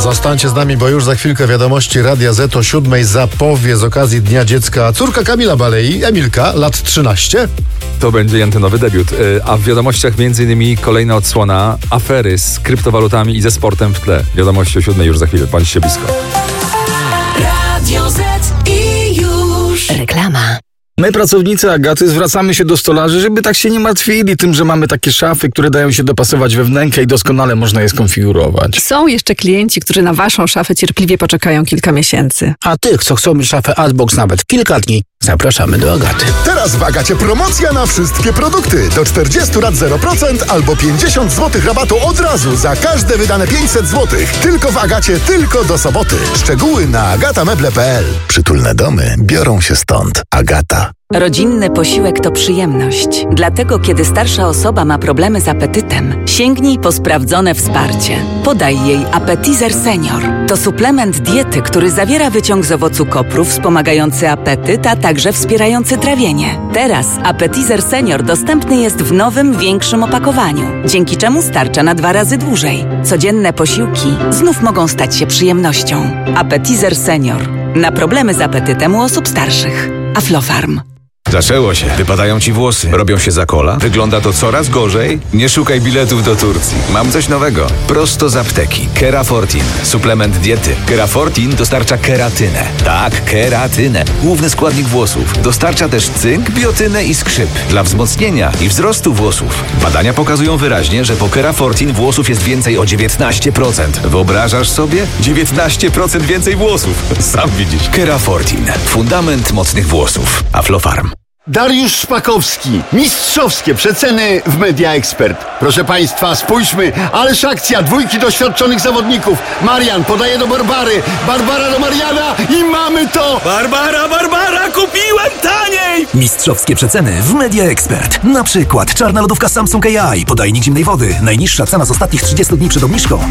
Zostańcie z nami, bo już za chwilkę wiadomości Radia Z o 7:00 zapowie z okazji Dnia Dziecka córka Kamila Balei, Emilka, lat 13. To będzie antynowy debiut. A w wiadomościach m.in. kolejna odsłona afery z kryptowalutami i ze sportem w tle. Wiadomości o 7:00 już za chwilę. Bądźcie blisko. Radio Z i już. Reklama. My, pracownicy Agaty, zwracamy się do stolarzy, żeby tak się nie martwili tym, że mamy takie szafy, które dają się dopasować we wnękę i doskonale można je skonfigurować. Są jeszcze klienci, którzy na waszą szafę cierpliwie poczekają kilka miesięcy. A tych, co chcą mieć szafę Artbox nawet kilka dni, zapraszamy do Agaty. Teraz w Agacie promocja na wszystkie produkty. Do 40 lat 0% albo 50 zł rabatu od razu za każde wydane 500 zł. Tylko w Agacie, tylko do soboty. Szczegóły na agatameble.pl. Przytulne domy biorą się stąd. Agata. Rodzinny posiłek to przyjemność. Dlatego, kiedy starsza osoba ma problemy z apetytem, sięgnij po sprawdzone wsparcie. Podaj jej Appetizer Senior. To suplement diety, który zawiera wyciąg z owocu kopru wspomagający apetyt, a także wspierający trawienie. Teraz Appetizer Senior dostępny jest w nowym, większym opakowaniu, dzięki czemu starcza na 2 razy dłużej. Codzienne posiłki znów mogą stać się przyjemnością. Appetizer Senior. Na problemy z apetytem u osób starszych. Aflofarm. Zaczęło się. Wypadają ci włosy. Robią się za kola. Wygląda to coraz gorzej. Nie szukaj biletów do Turcji. Mam coś nowego. Prosto z apteki. Kerafortin. Suplement diety. Kerafortin dostarcza keratynę. Tak, keratynę. Główny składnik włosów. Dostarcza też cynk, biotynę i skrzyp. Dla wzmocnienia i wzrostu włosów. Badania pokazują wyraźnie, że po Kerafortin włosów jest więcej o 19%. Wyobrażasz sobie? 19% więcej włosów. Sam widzisz. Kerafortin. Fundament mocnych włosów. Aflofarm. Dariusz Szpakowski. Mistrzowskie przeceny w Media Expert. Proszę Państwa, spójrzmy, ależ akcja, 2 doświadczonych zawodników. Marian podaje do Barbary, Barbara do Mariana i mamy to! Barbara, kupiłem taniej! Mistrzowskie przeceny w Media Expert. Na przykład czarna lodówka Samsung AI, podajnik zimnej wody. Najniższa cena z ostatnich 30 dni przed obniżką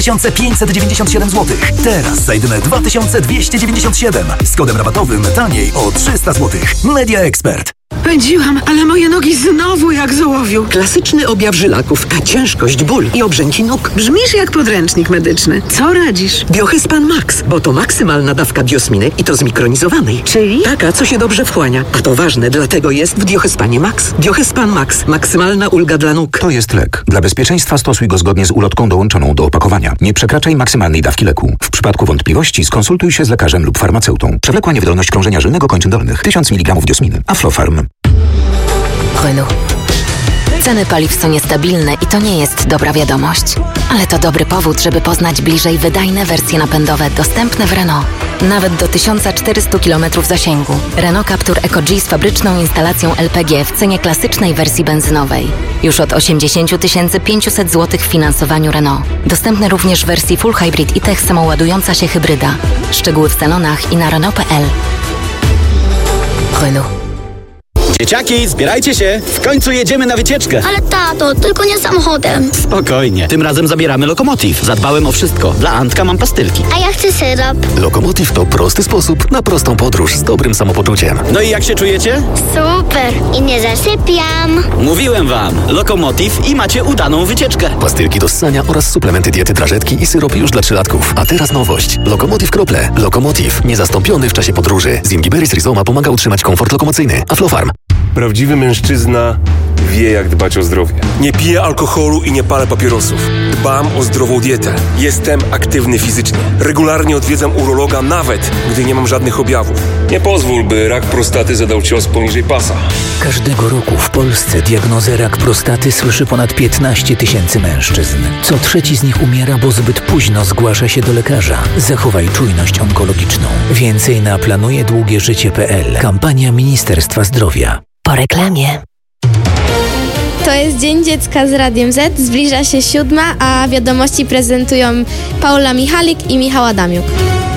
2597 zł. Teraz za jedyne 2297. Z kodem rabatowym taniej o 300 zł. Media Expert. Pędziłam, ale moje nogi znowu jak z ołowiu. Klasyczny objaw żylaków, a ciężkość, ból i obrzęki nóg. Brzmisz jak podręcznik medyczny. Co radzisz? Biohyspan Max, bo to maksymalna dawka biosminy i to zmikronizowanej. Czyli? Taka, co się dobrze wchłania. A to ważne, dlatego jest w Biohyspanie Max. Biohyspan Max. Maksymalna ulga dla nóg. To jest lek. Dla bezpieczeństwa stosuj go zgodnie z ulotką dołączoną do opakowania. Nie przekraczaj maksymalnej dawki leku. W przypadku wątpliwości skonsultuj się z lekarzem lub farmaceutą. Przewlekła niewydolność krążenia żylnego kończyn dolnych. 1000 mg diosminy. Aflofarm. Renault. Ceny paliw są niestabilne i to nie jest dobra wiadomość. Ale to dobry powód, żeby poznać bliżej wydajne wersje napędowe dostępne w Renault. Nawet do 1400 km zasięgu. Renault Captur Eco G z fabryczną instalacją LPG w cenie klasycznej wersji benzynowej. Już od 80 500 zł w finansowaniu Renault. Dostępny również w wersji Full Hybrid i Tech samoładująca się hybryda. Szczegóły w salonach i na Renault.pl. Renault. Dzieciaki, zbierajcie się! W końcu jedziemy na wycieczkę! Ale tato, tylko nie samochodem. Spokojnie, tym razem zabieramy Lokomotiv. Zadbałem o wszystko. Dla Antka mam pastylki. A ja chcę syrop. Lokomotiv to prosty sposób na prostą podróż z dobrym samopoczuciem. No i jak się czujecie? Super! I nie zasypiam. Mówiłem wam, Lokomotiv i macie udaną wycieczkę. Pastylki do ssania oraz suplementy diety, drażetki i syrop już dla 3-latków. A teraz nowość. Lokomotiv Krople. Lokomotiv. Niezastąpiony w czasie podróży. Zimgiberis Rhizoma pomaga utrzymać komfort lokomocyjny. Aflofarm. Prawdziwy mężczyzna wie, jak dbać o zdrowie. Nie piję alkoholu i nie palę papierosów. Dbam o zdrową dietę. Jestem aktywny fizycznie. Regularnie odwiedzam urologa, nawet gdy nie mam żadnych objawów. Nie pozwól, by rak prostaty zadał cios poniżej pasa. Każdego roku w Polsce diagnozę rak prostaty słyszy ponad 15 000 mężczyzn. Co trzeci z nich umiera, bo zbyt późno zgłasza się do lekarza. Zachowaj czujność onkologiczną. Więcej na planujedługieżycie.pl. Kampania Ministerstwa Zdrowia. Po reklamie. To jest Dzień Dziecka z Radiem Z. Zbliża się 7, a wiadomości prezentują Paula Michalik i Michał Adamiuk.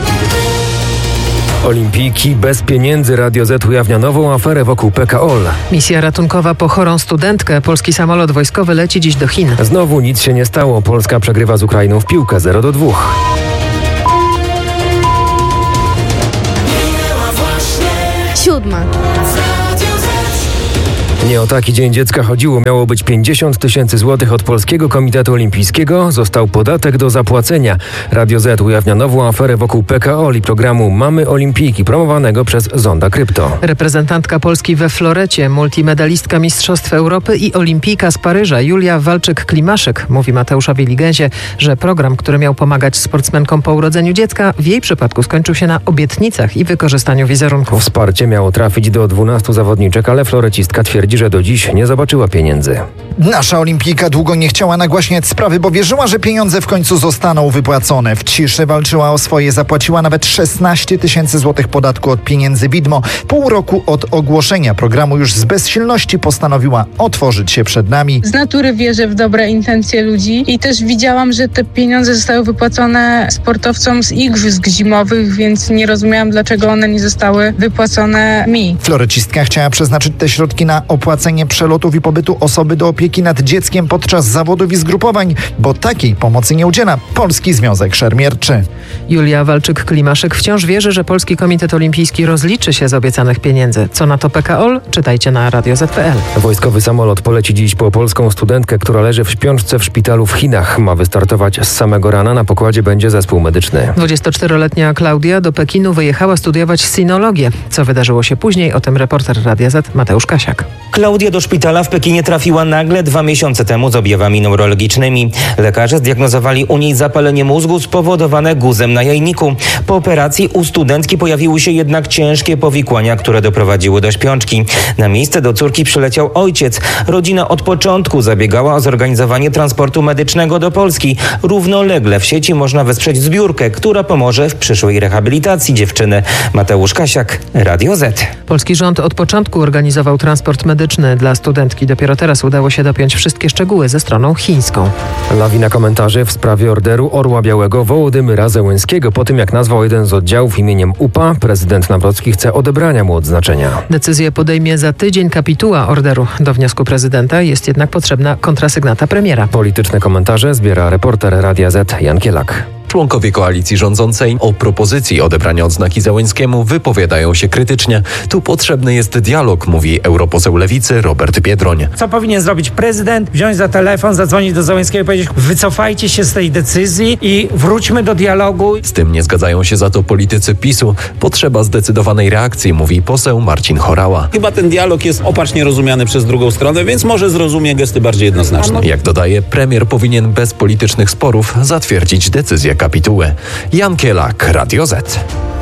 Olimpijki bez pieniędzy. Radio Z ujawnia nową aferę wokół PKOL. Misja ratunkowa po chorą studentkę. Polski samolot wojskowy leci dziś do Chin. Znowu nic się nie stało. Polska przegrywa z Ukrainą w piłkę 0-2. Nie o taki Dzień Dziecka chodziło. Miało być 50 000 złotych od Polskiego Komitetu Olimpijskiego. Został podatek do zapłacenia. Radio Z ujawnia nową aferę wokół PKO i programu Mamy Olimpijki, promowanego przez Zonda Krypto. Reprezentantka Polski we florecie, multimedalistka Mistrzostw Europy i olimpijka z Paryża Julia Walczyk-Klimaszek mówi Mateuszowi Ligenzie, że program, który miał pomagać sportsmenkom po urodzeniu dziecka, w jej przypadku skończył się na obietnicach i wykorzystaniu wizerunku. Wsparcie miało trafić do 12 zawodniczek, ale florecistka twierdzi, że do dziś nie zobaczyła pieniędzy. Nasza olimpijka długo nie chciała nagłaśniać sprawy, bo wierzyła, że pieniądze w końcu zostaną wypłacone. W ciszy walczyła o swoje, zapłaciła nawet 16 000 złotych podatku od pieniędzy widmo. Pół roku od ogłoszenia programu już z bezsilności postanowiła otworzyć się przed nami. Z natury wierzę w dobre intencje ludzi i też widziałam, że te pieniądze zostały wypłacone sportowcom z igrzysk zimowych, więc nie rozumiałam, dlaczego one nie zostały wypłacone mi. Florecistka chciała przeznaczyć te środki na opłacenie przelotów i pobytu osoby do opieki nad dzieckiem podczas zawodów i zgrupowań, bo takiej pomocy nie udziela Polski Związek Szermierczy. Julia Walczyk-Klimaszek wciąż wierzy, że Polski Komitet Olimpijski rozliczy się z obiecanych pieniędzy. Co na to PKOL? Czytajcie na radioz.pl. Wojskowy samolot poleci dziś po polską studentkę, która leży w śpiączce w szpitalu w Chinach. Ma wystartować z samego rana. Na pokładzie będzie zespół medyczny. 24-letnia Klaudia do Pekinu wyjechała studiować sinologię. Co wydarzyło się później? O tym reporter Radia Z Mateusz Kasiak. Klaudia do szpitala w Pekinie trafiła nagle 2 miesiące temu z objawami neurologicznymi. Lekarze zdiagnozowali u niej zapalenie mózgu spowodowane guzem na jajniku. Po operacji u studentki pojawiły się jednak ciężkie powikłania, które doprowadziły do śpiączki. Na miejsce do córki przyleciał ojciec. Rodzina od początku zabiegała o zorganizowanie transportu medycznego do Polski. Równolegle w sieci można wesprzeć zbiórkę, która pomoże w przyszłej rehabilitacji dziewczyny. Mateusz Kasiak, Radio Z. Polski rząd od początku organizował transport medyczny dla studentki. Dopiero teraz udało się dopiąć wszystkie szczegóły ze stroną chińską. Lawina komentarzy w sprawie orderu Orła Białego Wołodymyra Zełenskiego. Po tym, jak nazwał jeden z oddziałów imieniem UPA, prezydent Nawrocki chce odebrania mu odznaczenia. Decyzję podejmie za tydzień kapituła orderu. Do wniosku prezydenta jest jednak potrzebna kontrasygnata premiera. Polityczne komentarze zbiera reporter Radia Z Jan Kielak. Członkowie koalicji rządzącej o propozycji odebrania odznaki Zełenskiemu wypowiadają się krytycznie. Tu potrzebny jest dialog, mówi europoseł Lewicy Robert Biedroń. Co powinien zrobić prezydent? Wziąć za telefon, zadzwonić do Zełenskiego i powiedzieć: wycofajcie się z tej decyzji i wróćmy do dialogu. Z tym nie zgadzają się za to politycy PiS-u. Potrzeba zdecydowanej reakcji, mówi poseł Marcin Horała. Chyba ten dialog jest opacznie rozumiany przez drugą stronę, więc może zrozumie gesty bardziej jednoznaczne. Jak dodaje, premier powinien bez politycznych sporów zatwierdzić decyzję kapituły. Jan Kielak, Radio Z.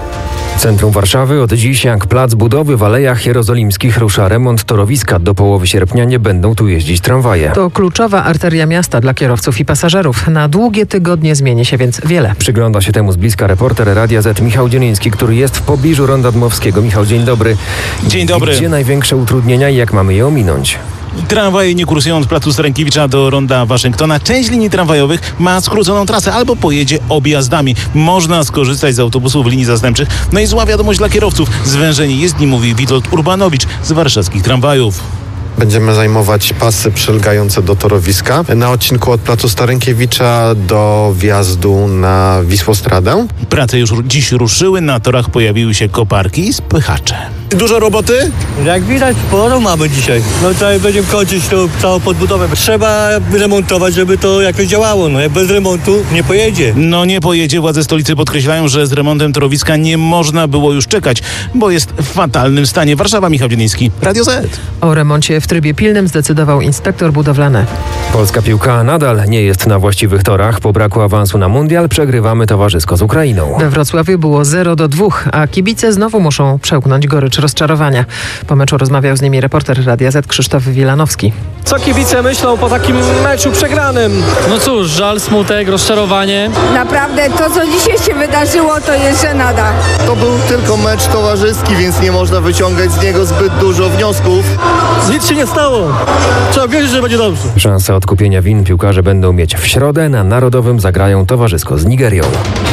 W centrum Warszawy od dziś jak plac budowy w Alejach Jerozolimskich rusza remont torowiska. Do połowy sierpnia nie będą tu jeździć tramwaje. To kluczowa arteria miasta dla kierowców i pasażerów. Na długie tygodnie zmieni się więc wiele. Przygląda się temu z bliska reporter Radia Z Michał Dzieliński, który jest w pobliżu Ronda Dmowskiego. Michał, dzień dobry. Dzień dobry. Gdzie największe utrudnienia i jak mamy je ominąć? Tramwaje nie kursują od placu Starękiewicza do ronda Waszyngtona. Część linii tramwajowych ma skróconą trasę albo pojedzie objazdami. Można skorzystać z autobusów linii zastępczych. No i zła wiadomość dla kierowców. Zwężenie jezdni, mówi Witold Urbanowicz z warszawskich tramwajów. Będziemy zajmować pasy przylegające do torowiska na odcinku od placu Starękiewicza do wjazdu na Wisłostradę. Prace już dziś ruszyły, na torach pojawiły się koparki i spychacze. Dużo roboty? Jak widać, sporo mamy dzisiaj. No tutaj będziemy kończyć tą całą podbudowę. Trzeba remontować, żeby to jakoś działało. No jak bez remontu nie pojedzie. No nie pojedzie. Władze stolicy podkreślają, że z remontem torowiska nie można było już czekać, bo jest w fatalnym stanie. Warszawa, Michał Dzieliński, Radio Z. O remoncie w trybie pilnym zdecydował inspektor budowlany. Polska piłka nadal nie jest na właściwych torach. Po braku awansu na mundial przegrywamy towarzysko z Ukrainą. We Wrocławiu było 0-2, a kibice znowu muszą przełknąć gorycz rozczarowania. Po meczu rozmawiał z nimi reporter Radia Z Krzysztof Wilanowski. Co kibice myślą po takim meczu przegranym? No cóż, żal, smutek, rozczarowanie. Naprawdę to, co dzisiaj się wydarzyło, to jest żenada. To był tylko mecz towarzyski, więc nie można wyciągać z niego zbyt dużo wniosków. Nic się nie stało. Trzeba wierzyć, że będzie dobrze. Szanse odkupienia win piłkarze będą mieć w środę. Na Narodowym zagrają towarzysko z Nigerią.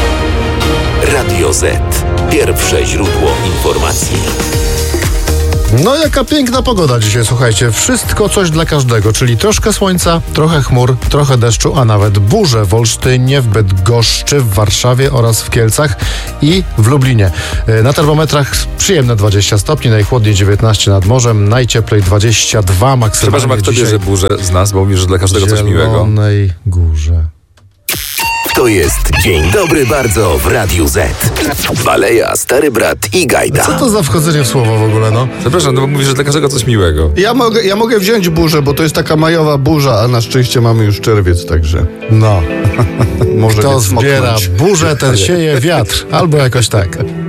Radio Z. Pierwsze źródło informacji. No jaka piękna pogoda dzisiaj, słuchajcie. Wszystko coś dla każdego, czyli troszkę słońca, trochę chmur, trochę deszczu, a nawet burze w Olsztynie, w Bydgoszczy, w Warszawie oraz w Kielcach i w Lublinie. Na termometrach przyjemne 20 stopni, najchłodniej 19 nad morzem, najcieplej 22 maksymalnie. Przepraszam, jak to bierze burzę z nas, bo mówisz, że dla każdego coś miłego. W Zielonej Górze. To jest Dzień Dobry Bardzo w Radiu Z. Baleja, Stary Brat i Gajda. Co to za wchodzenie w słowo w ogóle, no? Przepraszam, no bo mówisz, że dla każdego coś miłego. Ja mogę wziąć burzę, bo to jest taka majowa burza, a na szczęście mamy już czerwiec, także... No. Może kto zbiera burzę, ten sieje wiatr. Albo jakoś tak.